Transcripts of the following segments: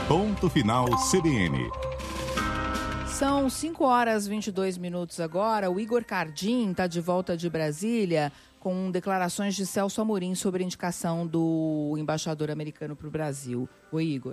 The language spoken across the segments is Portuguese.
Ponto Final CBN. São 5h22 agora. O Igor Cardim está de volta de Brasília com declarações de Celso Amorim sobre a indicação do embaixador americano para o Brasil. Oi, Igor.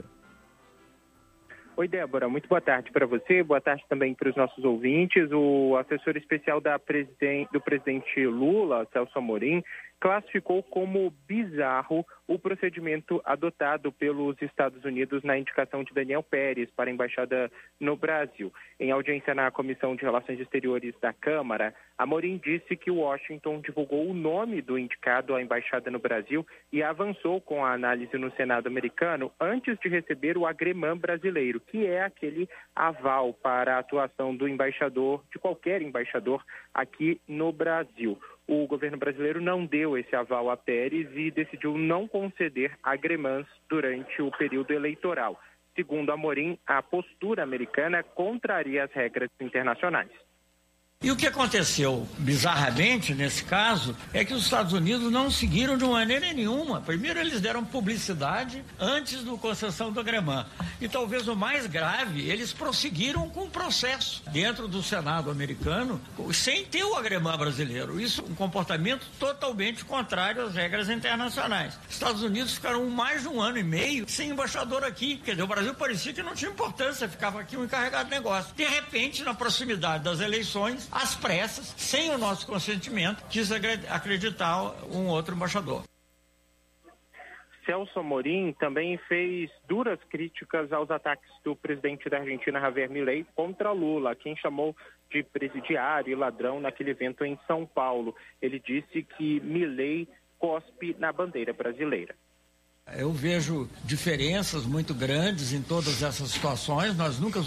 Oi, Débora. Muito boa tarde para você, boa tarde também para os nossos ouvintes. O assessor especial do presidente Lula, Celso Amorim, classificou como bizarro o procedimento adotado pelos Estados Unidos na indicação de Daniel Pérez para a embaixada no Brasil. Em audiência na Comissão de Relações Exteriores da Câmara, Amorim disse que Washington divulgou o nome do indicado à embaixada no Brasil e avançou com a análise no Senado americano antes de receber o agremã brasileiro, que é aquele aval para a atuação do embaixador, de qualquer embaixador aqui no Brasil. O governo brasileiro não deu esse aval a Pérez e decidiu não conceder agremãs durante o período eleitoral. Segundo Amorim, a postura americana contraria as regras internacionais. E o que aconteceu, bizarramente, nesse caso, é que os Estados Unidos não seguiram de maneira nenhuma. Primeiro, eles deram publicidade antes da concessão do agremã. E talvez o mais grave, eles prosseguiram com o processo dentro do Senado americano, sem ter o agremã brasileiro. Isso é um comportamento totalmente contrário às regras internacionais. Os Estados Unidos ficaram mais de 1 ano e meio sem embaixador aqui. Quer dizer, o Brasil parecia que não tinha importância, ficava aqui um encarregado de negócio. De repente, na proximidade das eleições, às pressas, sem o nosso consentimento, quis acreditar um outro embaixador. Celso Amorim também fez duras críticas aos ataques do presidente da Argentina, Javier Milei, contra Lula, quem chamou de presidiário e ladrão naquele evento em São Paulo. Ele disse que Milei cospe na bandeira brasileira. Eu vejo diferenças muito grandes em todas essas situações. Nós nunca